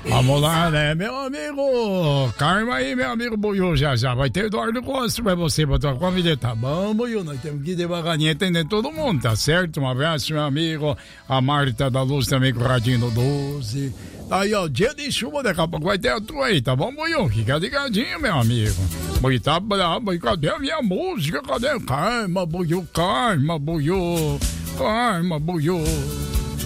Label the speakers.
Speaker 1: Vamos lá, né, meu amigo? Calma aí, meu amigo Buiú, já vai ter Eduardo Costa pra você, pra tua comida. Tá bom, Buiú? Nós temos que ir devagarinho atendendo todo mundo, tá certo? Um abraço, meu amigo. A Marta da Luz também com o Radinho no 12. Aí, ó, dia de chuva, daqui a pouco vai ter a tua aí, tá bom, Buiú? Fica ligadinho, meu amigo. Buiú tá brabo, e cadê a minha música? Cadê? Calma, Buiú, calma, Buiú. Calma, Buiú.